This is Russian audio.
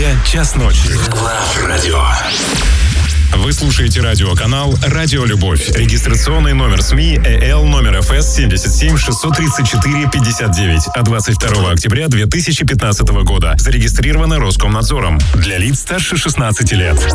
Москве час ночи. Love Radio. Вы слушаете радиоканал «Радио Любовь». Регистрационный номер СМИ ЭЛ номер ФС 77 634 59 от 22 октября 2015 года. Зарегистрировано Роскомнадзором. Для лиц старше 16 лет.